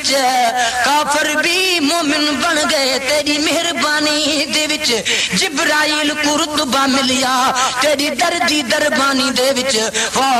विच, काफर भी मोमिन बन गए तेरी मेहरबानी दे विच। जिब्राइल को रुतबा मिलिया तेरी दर्दी दरबानी दे विच।